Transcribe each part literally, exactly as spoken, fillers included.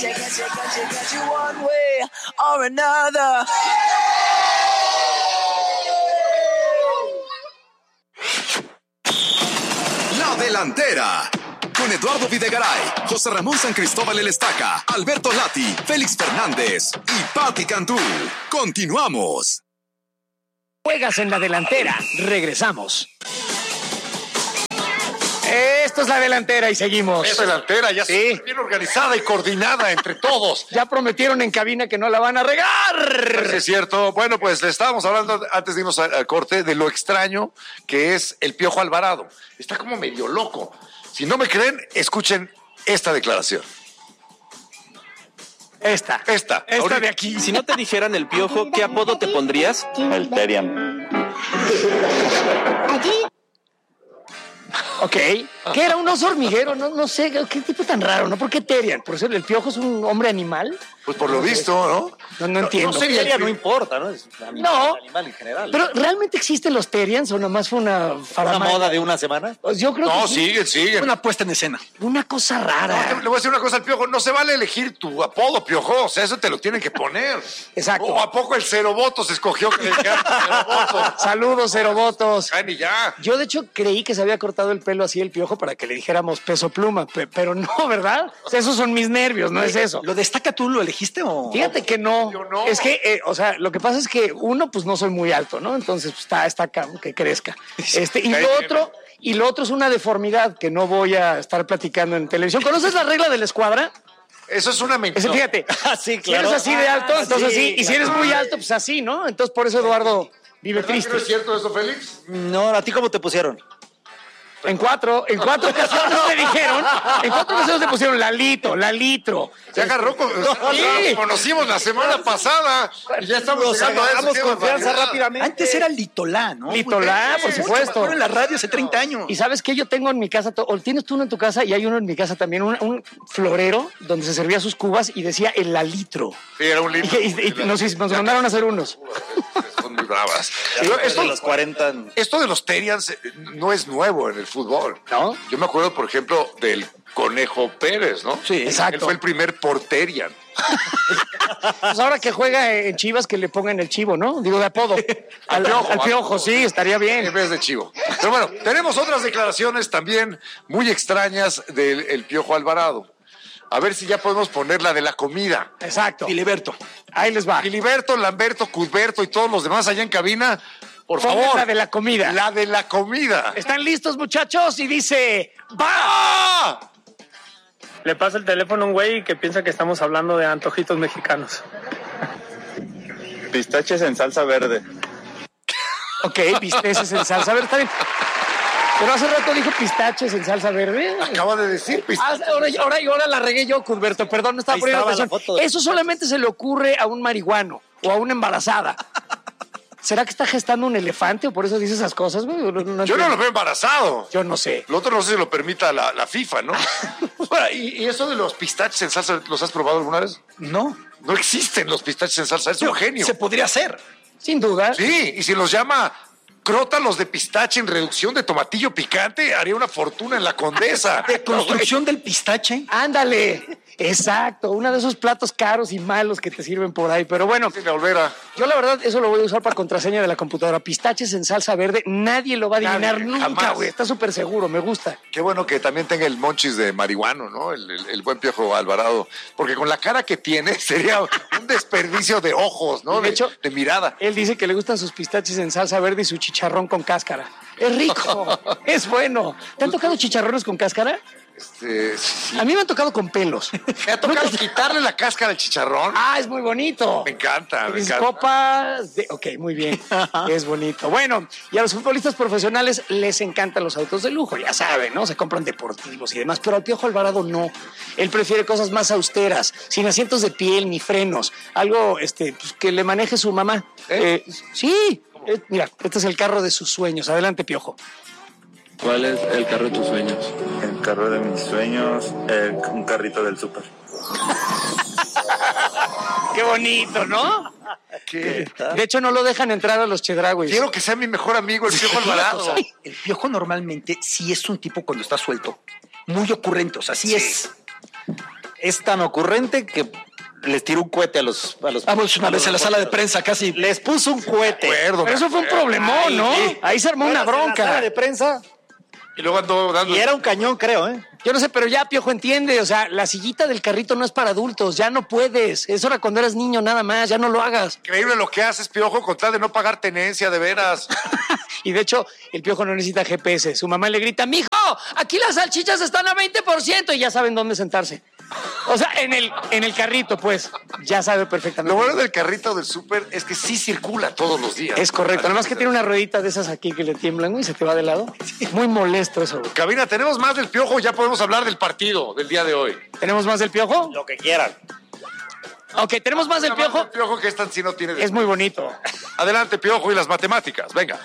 La Delantera. Con Eduardo Videgaray, José Ramón San Cristóbal El Estaca, Alberto Lati, Félix Fernández y Pati Cantú. Continuamos. Juegas en La Delantera. Regresamos. Esto es La Delantera y seguimos. Es Delantera, ya sí. Bien organizada y coordinada entre todos. Ya prometieron en cabina que no la van a regar. Es cierto. Bueno, pues le estábamos hablando antes de irnos al corte de lo extraño que es el Piojo Alvarado. Está como medio loco. Si no me creen, escuchen esta declaración. Esta. Esta. Esta ahorita de aquí. Si no te dijeran el Piojo, ¿qué apodo te pondrías? El Terian. Ok. ¿Qué era? ¿Un oso hormiguero? No, no sé. ¿Qué tipo tan raro? ¿No? ¿Por qué Terian? ¿Por ser el Piojo es un hombre animal? Pues por lo visto, ¿no? No, no entiendo. No, no, Terian no importa, ¿no? Es un animal, no. Un animal en general. Pero ¿realmente existen los Terians o nomás fue una ¿Una moda de una semana? Pues yo creo no, que sí. siguen, siguen. Una puesta en escena. Una cosa rara. No, le voy a decir una cosa al Piojo. No se vale elegir tu apodo, Piojo. O sea, eso te lo tienen que poner. Exacto. ¿O a poco el Cero Votos escogió que le dijeran Cero Votos? Saludos, Cero Votos. Ay, ni ya. Yo, de hecho, creí que se había cortado el pelo así el Piojo para que le dijéramos Peso Pluma, pero no, ¿verdad? O sea, esos son mis nervios, no es eso. ¿Lo destaca tú, lo elegiste o...? Fíjate que no. Yo no. Es que, eh, o sea, lo que pasa es que uno, pues no soy muy alto, ¿no? Entonces, pues, está, está acá, que crezca. Este, y lo otro, y lo otro es una deformidad que no voy a estar platicando en televisión. ¿Conoces la regla de la escuadra? Eso es una mentira. Ese, fíjate, Ah, sí, claro. si eres así de alto, Ah, entonces sí, sí, y claro. si eres muy alto, pues así, ¿no? Entonces, por eso Eduardo vive ¿Verdad que triste. no es cierto eso, Félix? No, ¿a ti cómo te pusieron? En cuatro, en cuatro ocasiones te dijeron, en cuatro ocasiones te pusieron Lalito, Lalitro. Se agarró con... Sí. Nos conocimos la semana pasada y ya estamos Nos llegando a eso. agarramos Qué confianza barbaridad. rápidamente. Antes era Litolá, ¿no? Litolá, por supuesto. en la radio hace treinta años. Y sabes que yo tengo en mi casa, to- o tienes tú uno en tu casa y hay uno en mi casa también, un, un florero donde se servía sus cubas y decía el Lalitro. Sí, era un Y, libro. y- y nos, nos mandaron a hacer unos. Son muy bravas. Ya Yo- después esto, de los cuarenta... esto de los Terians eh, no es nuevo en el fútbol. ¿No? Yo me acuerdo, por ejemplo, del Conejo Pérez, ¿no? Sí, exacto. Él fue el primer porterian. Pues ahora que juega en Chivas, que le pongan el chivo, ¿no? Digo, de apodo. Al, Piojo, al ¿va? Piojo, sí, estaría En bien. vez de chivo. Pero bueno, tenemos otras declaraciones también muy extrañas del el Piojo Alvarado. A ver si ya podemos poner la de la comida. Exacto. Filiberto. Ahí les va. Filiberto, Lamberto, Cusberto y todos los demás allá en cabina, por Pongan favor. la de la comida. La de la comida. ¿Están listos, muchachos? Y dice, ¡va! ¡Ah! Le pasa el teléfono a un güey que piensa que estamos hablando de antojitos mexicanos. Pistaches en salsa verde. Ok, bisteces en salsa verde, está bien. Pero hace rato dijo pistaches en salsa verde. Acaba de decir Ah, pistaches. ahora, ahora, ahora la regué yo, Cusberto, perdón, no estaba Ahí poniendo estaba la atención. foto de- Eso solamente se le ocurre a un marihuano o a una embarazada. ¿Será que está gestando un elefante o por eso dice esas cosas? güey? No, no Yo no entiendo. lo veo embarazado. Yo no sé. Lo otro no sé si lo permita la, la FIFA, ¿no? Ahora, ¿y, y eso de los pistaches en salsa, ¿los has probado alguna vez? No. No existen los pistaches en salsa, es un genio. Se podría hacer. Sin duda. Sí, y si los llama crótalos de pistache en reducción de tomatillo picante, haría una fortuna en la Condesa. De construcción del pistache. Ándale. Exacto. Uno de esos platos caros y malos que te sirven por ahí. Pero bueno, Sin volver a... yo la verdad eso lo voy a usar para contraseña de la computadora. Pistaches en salsa verde. Nadie lo va a adivinar Nadie, nunca, jamás. güey. Está súper seguro. Me gusta. Qué bueno que también tenga el monchis de marihuano, ¿no? El, el- el buen Piojo Alvarado. Porque con la cara que tiene sería un desperdicio de ojos, ¿no? De hecho- de mirada. Él dice que le gustan sus pistaches en salsa verde y su chicharrón con cáscara. Es rico, es bueno. ¿Te han tocado chicharrones con cáscara? Este, sí. A mí me han tocado con pelos. Me ha tocado quitarle la cáscara al chicharrón. Ah, es muy bonito. Me encanta, me Es encanta. copas de... Ok, muy bien. Es bonito. Bueno, y a los futbolistas profesionales les encantan los autos de lujo, ya saben, ¿no? Se compran deportivos y demás, pero al Piojo Alvarado no. Él prefiere cosas más austeras, sin asientos de piel ni frenos. Algo este, pues, que le maneje su mamá. ¿Eh? Eh, sí. Eh, mira, este es el carro de sus sueños. Adelante, Piojo. ¿Cuál es el carro de tus sueños? El carro de mis sueños, el- un carrito del súper. Qué bonito, ¿no? ¿Qué? De hecho, no lo dejan entrar a los Chedrauis. Quiero que sea mi mejor amigo el Piojo Alvarado. El Piojo normalmente sí es un tipo cuando está suelto, muy ocurrente, o sea, sí, es es tan ocurrente que les tiró un cohete a los... A los Vamos una vez en la sala de prensa casi. Les puso un cohete. Acuerdo, Pero eso fue un problemón, ¿no? sí. Ahí se armó una En la bronca. sala de prensa. Y luego andó dando... Y era un cañón, creo, ¿eh? Yo no sé, pero ya Piojo entiende, o sea, la sillita del carrito no es para adultos, ya no puedes. Eso era cuando eras niño nada más, ya no lo hagas. Increíble lo que haces, Piojo, con tal de no pagar tenencia, de veras. Y de hecho, el Piojo no necesita G P S. Su mamá le grita, mijo, aquí las salchichas están a veinte por ciento y ya saben dónde sentarse. O sea, en el, en el carrito, pues, ya sabe perfectamente. Lo bueno del carrito del súper es que sí circula todos los días. Es correcto, nada más que tiene una ruedita de esas aquí que le tiemblan y se te va de lado. Muy molesto eso, güey. Cabina, ¿tenemos más del Piojo? Ya podemos hablar del partido del día de hoy. ¿Tenemos más del Piojo? Lo que quieran. Ok, ¿tenemos más del Piojo? El Piojo que esta sí no tiene... Es muy bonito. Adelante, Piojo, y las matemáticas. Venga.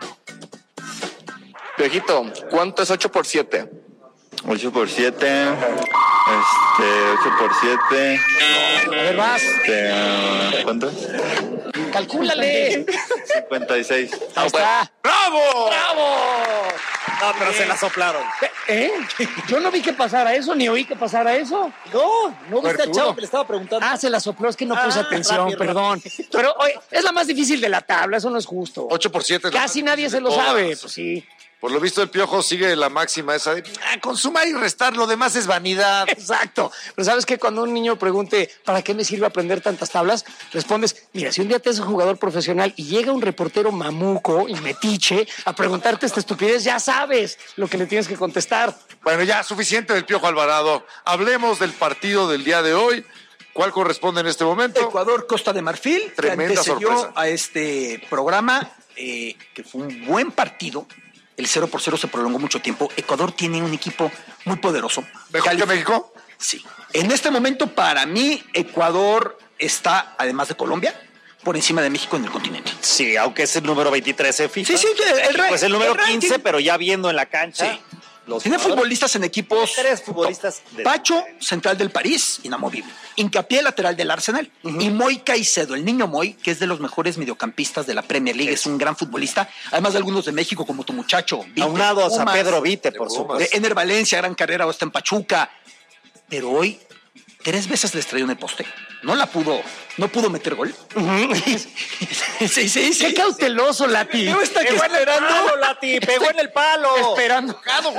Piojito, ¿cuánto es ocho por siete? ocho por siete. Este, ocho por siete. A ver, vas. Este, ¿cuánto es? Calcúlale. cincuenta y seis. Ahí está. ¡Bravo! ¡Bravo! No, pero se la soplaron. ¿Eh? Yo no vi que pasara eso, ni oí que pasara eso. No, no viste al Arturo. chavo que le estaba preguntando. Ah, se la sopló, es que no puse Ah, atención, rápido, perdón. Pero, oye, es la más difícil de la tabla, eso no es justo. ocho por siete. es la Casi más nadie difícil se lo de todas. sabe, pues sí. Por lo visto, el Piojo sigue la máxima esa de ah, consumar y restar, lo demás es vanidad. Exacto. Pero ¿sabes qué? Cuando un niño pregunte, ¿para qué me sirve aprender tantas tablas? Respondes, mira, si un día te haces jugador profesional y llega un reportero mamuco y metiche a preguntarte esta estupidez, ya sabes lo que le tienes que contestar. Bueno, ya suficiente del Piojo Alvarado. Hablemos del partido del día de hoy. ¿Cuál corresponde en este momento? Ecuador, Costa de Marfil, Tremenda que antecedió sorpresa. a este programa, eh, que fue un buen partido. El cero por cero se prolongó mucho tiempo. Ecuador tiene un equipo muy poderoso. ¿Mejor que México? Sí. En este momento, para mí, Ecuador está, además de Colombia, por encima de México en el continente. Sí, aunque es el número veintitrés de FIFA. Sí, sí, el, el, ra- Pues el número el ranking. quince, pero ya viendo en la cancha. Sí. Los Tiene jugadores- futbolistas en equipos. Tres futbolistas top. de- Pacho, central del París, inamovible. Hincapié, lateral del Arsenal. Y Moy Caicedo, el niño Moy, que es de los mejores mediocampistas de la Premier League. Es un gran futbolista. Además de algunos de México, como tu muchacho. Vite, Aunados a Pumas, Pedro Vite, por Pumas. supuesto. de Ener Valencia, gran carrera, o está en Pachuca. Pero hoy, tres veces les trayó en el poste. No la pudo, no pudo meter gol. sí, sí, sí. Qué cauteloso, Lati. No está aquí Pegó en el esperando. palo, Lati, pegó en el palo. Esperando.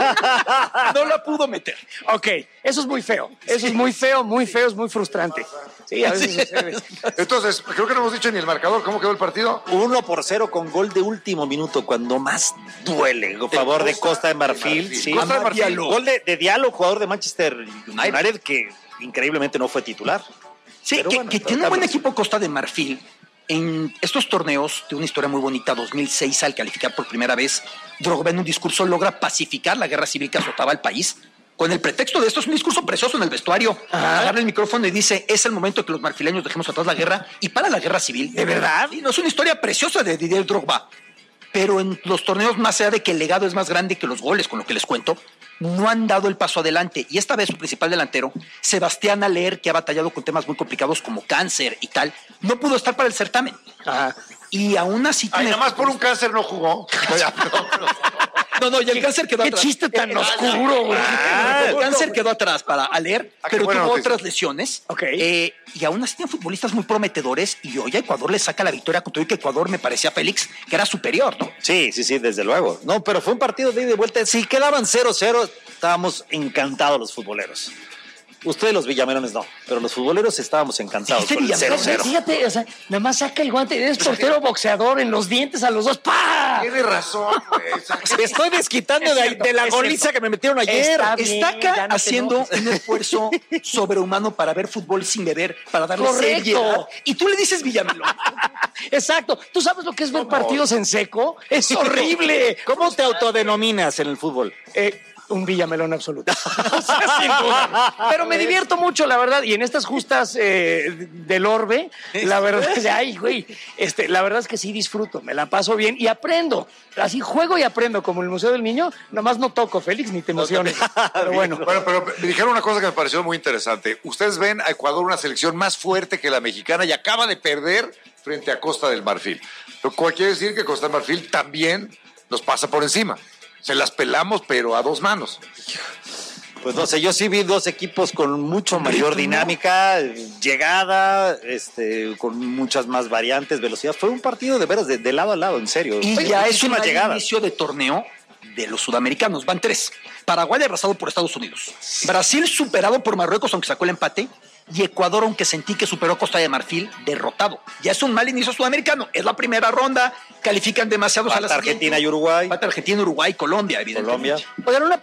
No la pudo meter. Ok, eso es muy feo. Eso es muy feo, muy feo, es muy frustrante. Sí, a veces sucede. Entonces, creo que no hemos dicho ni el marcador. ¿Cómo quedó el partido? Uno por cero con gol de último minuto, cuando más duele. A favor de Costa de Marfil. Sí. Costa de Amad Marfil. Diallo. Gol de, de Diallo, jugador de Manchester United, que increíblemente no fue titular. Sí, Pero que, bueno, que pero tiene un buen Carlos- equipo Costa de Marfil. En estos torneos, de una historia muy bonita, dos mil seis, al calificar por primera vez, Drogba en un discurso logra pacificar la guerra civil que azotaba al país. Con el pretexto de esto, es un discurso precioso en el vestuario. Agarra el micrófono y dice, es el momento que los marfileños dejemos atrás la guerra y para la guerra civil. ¿De verdad? Y no es una historia preciosa de Didier Drogba. Pero en los torneos, más allá de que el legado es más grande que los goles, con lo que les cuento, no han dado el paso adelante. Y esta vez su principal delantero, Sebastián Aller, que ha batallado con temas muy complicados como cáncer y tal, no pudo estar para el certamen. Y aún así Ay, tiene... nada más por un cáncer no jugó. No, no, y el cáncer quedó Qué atrás. chiste tan oscuro, güey. Ah, el cáncer quedó atrás para Aller, Ah, qué pero buena tuvo noticia. otras lesiones. Ok. Eh, y aún así tienen futbolistas muy prometedores. Y hoy a Ecuador le saca la victoria con todo y que Ecuador me parecía, Félix, que era superior, ¿no? Sí, sí, sí, desde luego. No, pero fue un partido de ida y vuelta. Si quedaban cero cero, estábamos encantados los futboleros. Ustedes los villamelones no, pero los futboleros estábamos encantados Este con el cero Villamelón, cero. Fíjate, o sea, nada más saca el guante, es portero boxeador en los dientes a los dos. ¡Pa! Tiene razón, güey. Me estoy desquitando de, de la Es goliza cierto. que me metieron ayer. Está bien, Está acá ya no te haciendo enojes. un esfuerzo sobrehumano para ver fútbol sin beber, para darle Correcto. seriedad. Y tú le dices Villamelón. Exacto. ¿Tú sabes lo que es ver partidos en seco? Es horrible. ¿Cómo te autodenominas en el fútbol? Eh, un Villamelón absoluto. O sea, sin duda. Pero me divierto mucho, la verdad. Y en estas justas eh, del orbe, la verdad es que, ay, güey, este, la verdad es que sí disfruto, me la paso bien y aprendo. Así juego y aprendo, como en el Museo del Niño. Nomás no toco, Félix, ni te emociones. Pero bueno. Bueno, pero me dijeron una cosa que me pareció muy interesante. Ustedes ven a Ecuador una selección más fuerte que la mexicana y acaba de perder frente a Costa del Marfil. Lo cual quiere decir que Costa del Marfil también nos pasa por encima. Se las pelamos, pero a dos manos. Pues no sé, yo sí vi dos equipos con mucho mayor dinámica, llegada, este, con muchas más variantes, velocidad. Fue un partido de veras de, de lado a lado, en serio. Y Oye, ya es un muchísimas llegadas. inicio de torneo de los sudamericanos. Van tres. Paraguay arrasado por Estados Unidos. Brasil superado por Marruecos, aunque sacó el empate. Y Ecuador, aunque sentí que superó a Costa de Marfil, derrotado. Ya es un mal inicio sudamericano. Es la primera ronda. Califican demasiados Falta a la Argentina siguiente. y Uruguay. Falta Argentina, Uruguay, Colombia, evidentemente. Colombia. Oigan, una